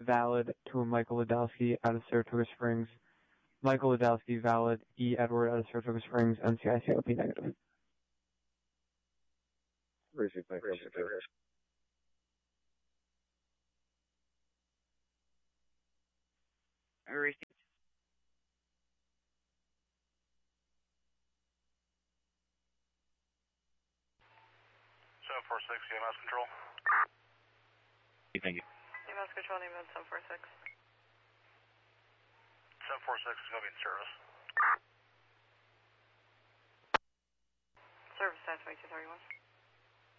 valid to a Michael Ladowski out of Saratoga Springs. Michael Ladowski valid, E. Edward out of Saratoga Springs, NCICOP negative. Receive my number 2. Receive. 746, EMS control. Thank you. EMS control, name 746. 746 is going to be in service. Service 10 2231.